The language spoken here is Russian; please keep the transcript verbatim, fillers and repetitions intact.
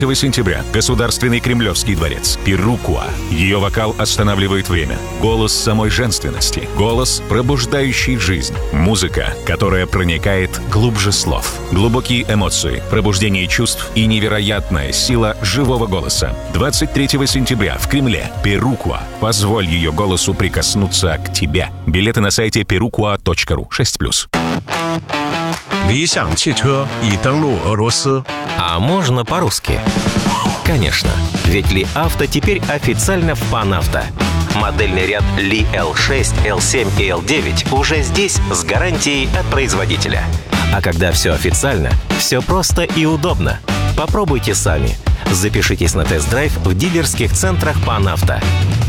сентября. Государственный Кремлевский дворец. Перукуа. Ее вокал останавливает время. Голос самой женственности. Голос, пробуждающий жизнь. Музыка, которая проникает глубже слов. Глубокие эмоции, пробуждение чувств и невероятная сила живого голоса. двадцать третьего сентября в Кремле. Перукуа. Позволь ее голосу прикоснуться к тебе. Билеты на сайте перукуа точка ру. шесть плюс. 理想汽车已登陆俄罗斯。 А можно по-русски? Конечно, ведь Ли Авто теперь официально в Панавто. Модельный ряд Ли эл шесть, эл семь и эл девять уже здесь с гарантией от производителя. А когда все официально, все просто и удобно. Попробуйте сами. Запишитесь на тест-драйв в дилерских центрах Панавто.